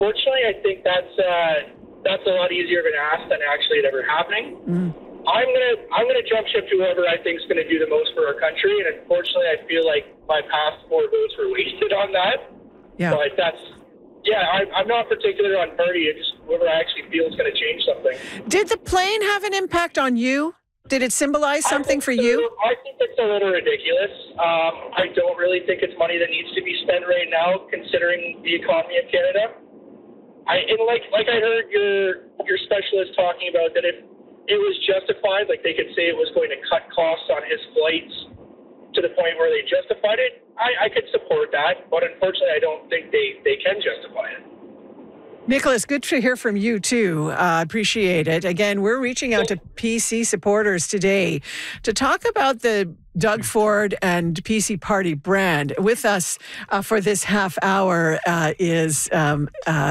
Fortunately, I think that's a lot easier of an ask than actually it ever happening. I'm gonna jump ship to whoever I think is going to do the most for our country, and unfortunately, I feel like my past 4 votes were wasted on that. Yeah. But I'm not particular on party. It's just whoever I actually feel is going to change something. Did the plane have an impact on you? Did it symbolize something for you? I think it's a little ridiculous. I don't really think it's money that needs to be spent right now, considering the economy of Canada. I heard your specialist talking about that if it was justified, like they could say it was going to cut costs on his flights to the point where they justified it. I could support that, but unfortunately, I don't think they can justify it. Nicholas, good to hear from you too. Appreciate it. Again, we're reaching out to PC supporters today to talk about the Doug Ford and PC Party brand. With us for this half hour is Rob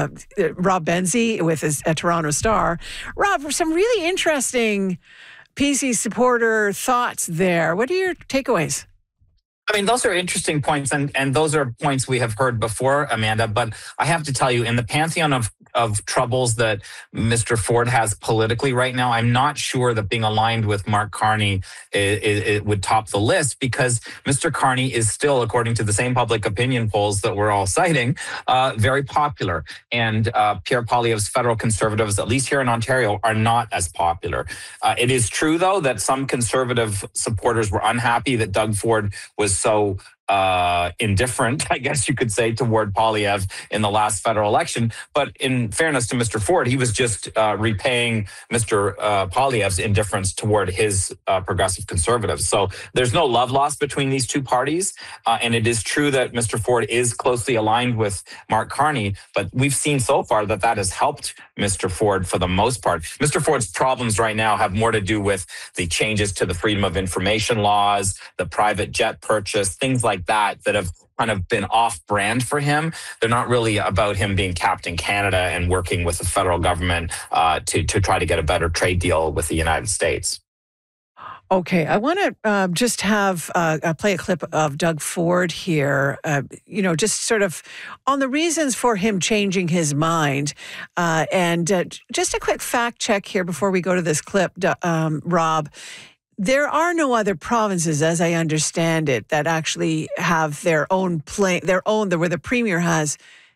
Benzie with his Toronto Star. Rob, some really interesting PC supporter thoughts there. What are your takeaways? I mean, those are interesting points, and those are points we have heard before, Amanda. But I have to tell you, in the pantheon of troubles that Mr. Ford has politically right now, I'm not sure that being aligned with Mark Carney it would top the list, because Mr. Carney is still, according to the same public opinion polls that we're all citing, very popular. And Pierre Poilievre's federal Conservatives, at least here in Ontario, are not as popular. It is true, though, that some Conservative supporters were unhappy that Doug Ford was so indifferent, I guess you could say, toward Poilievre in the last federal election. But in fairness to Mr. Ford, he was just repaying Mr. Poilievre's indifference toward his progressive Conservatives. So there's no love lost between these two parties. And it is true that Mr. Ford is closely aligned with Mark Carney, but we've seen so far that that has helped Mr. Ford for the most part. Mr. Ford's problems right now have more to do with the changes to the Freedom of Information laws, the private jet purchase, things like that have kind of been off-brand for him. They're not really about him being Captain Canada and working with the federal government to try to get a better trade deal with the United States. Okay, I want to just have play a clip of Doug Ford here, just sort of on the reasons for him changing his mind. And just a quick fact check here before we go to this clip, Rob. There are no other provinces, as I understand it, that actually have their own plane, where the premier has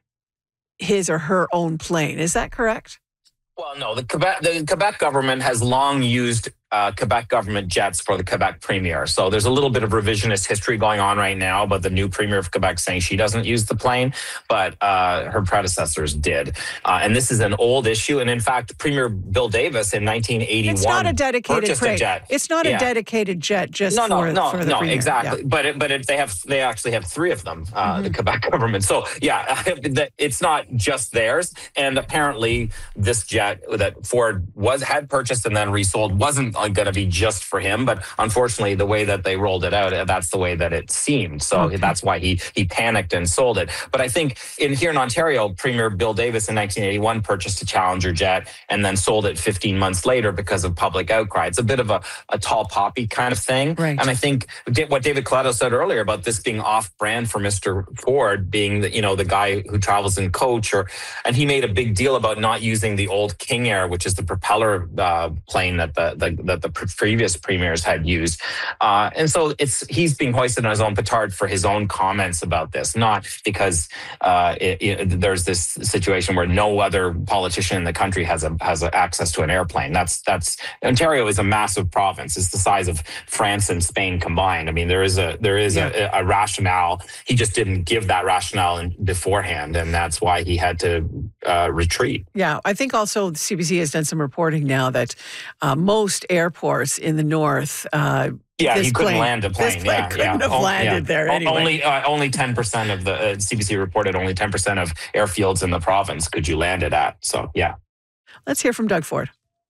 his or her own plane. Is that correct? Well, no, the Quebec government has long used Quebec government jets for the Quebec premier. So there's a little bit of revisionist history going on right now about the new premier of Quebec saying she doesn't use the plane, but her predecessors did. And this is an old issue. And in fact, Premier Bill Davis in 1981 it's not a dedicated plane. Jet. It's not a dedicated jet just for the premier. Exactly. Yeah. But they actually have 3 of them, the Quebec government. So yeah, it's not just theirs. And apparently this jet that Ford had purchased and then resold wasn't going to be just for him, but unfortunately the way that they rolled it out, that's the way that it seemed. So that's why he panicked and sold it. But I think here in Ontario, Premier Bill Davis in 1981 purchased a Challenger jet and then sold it 15 months later because of public outcry. It's a bit of a tall poppy kind of thing. Right. And I think what David Coletto said earlier about this being off-brand for Mr. Ford, being the guy who travels in coach, and he made a big deal about not using the old King Air, which is the propeller plane that the previous premiers had used. And so he's being hoisted on his own petard for his own comments about this, not because there's this situation where no other politician in the country has access to an airplane. That's Ontario is a massive province. It's the size of France and Spain combined. I mean, there is a rationale. He just didn't give that rationale beforehand, and that's why he had to retreat. Yeah, I think also the CBC has done some reporting now that most airports in the north. He couldn't land a plane. This plane couldn't have landed there anyway. Only 10% of the CBC reported only 10% of airfields in the province could you land it at. So, yeah. Let's hear from Doug Ford.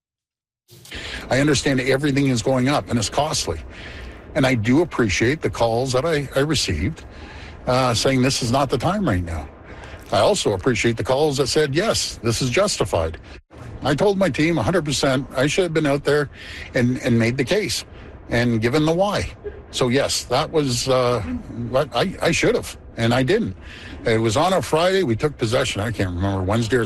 I understand everything is going up and it's costly. And I do appreciate the calls that I received saying this is not the time right now. I also appreciate the calls that said, yes, this is justified. I told my team 100% I should have been out there and made the case and given the why. So yes, that was what I should have. And I didn't. It was on a Friday. We took possession. I can't remember, Wednesday or